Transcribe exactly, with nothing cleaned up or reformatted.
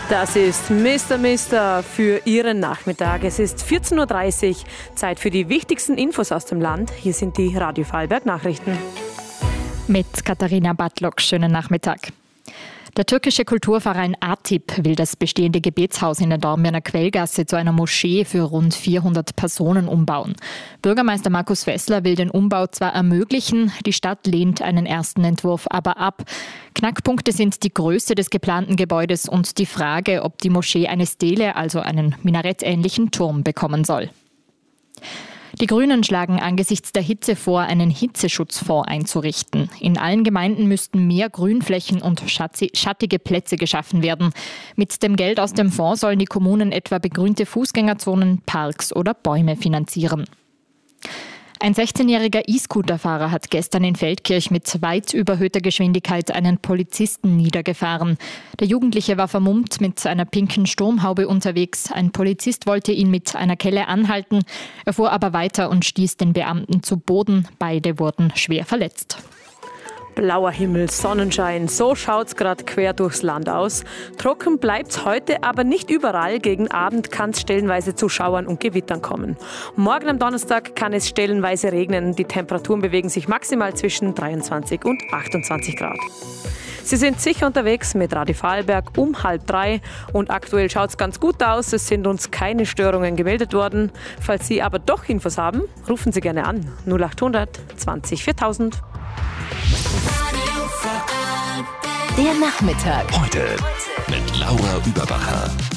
Das ist Mister Mister für Ihren Nachmittag. Es ist vierzehn Uhr dreißig, Zeit für die wichtigsten Infos aus dem Land. Hier sind die Radio Vorarlberg Nachrichten. Mit Katharina Bartlock, schönen Nachmittag. Der türkische Kulturverein ATIP will das bestehende Gebetshaus in der Dornbirner Quellgasse zu einer Moschee für rund vierhundert Personen umbauen. Bürgermeister Markus Wessler will den Umbau zwar ermöglichen, die Stadt lehnt einen ersten Entwurf aber ab. Knackpunkte sind die Größe des geplanten Gebäudes und die Frage, ob die Moschee eine Stele, also einen minarettähnlichen Turm, bekommen soll. Die Grünen schlagen angesichts der Hitze vor, einen Hitzeschutzfonds einzurichten. In allen Gemeinden müssten mehr Grünflächen und schattige Plätze geschaffen werden. Mit dem Geld aus dem Fonds sollen die Kommunen etwa begrünte Fußgängerzonen, Parks oder Bäume finanzieren. Ein sechzehnjähriger E-Scooter-Fahrer hat gestern in Feldkirch mit weit überhöhter Geschwindigkeit einen Polizisten niedergefahren. Der Jugendliche war vermummt mit einer pinken Sturmhaube unterwegs. Ein Polizist wollte ihn mit einer Kelle anhalten. Er fuhr aber weiter und stieß den Beamten zu Boden. Beide wurden schwer verletzt. Blauer Himmel, Sonnenschein, so schaut's gerade quer durchs Land aus. Trocken bleibt's heute, aber nicht überall. Gegen Abend kann's stellenweise zu Schauern und Gewittern kommen. Morgen am Donnerstag kann es stellenweise regnen. Die Temperaturen bewegen sich maximal zwischen dreiundzwanzig und achtundzwanzig Grad. Sie sind sicher unterwegs mit Radio Vorarlberg um halb drei und aktuell schaut's ganz gut aus. Es sind uns keine Störungen gemeldet worden. Falls Sie aber doch Infos haben, rufen Sie gerne an. null achthundert zwanzig viertausend. Der Nachmittag. Heute mit Laura Überbacher.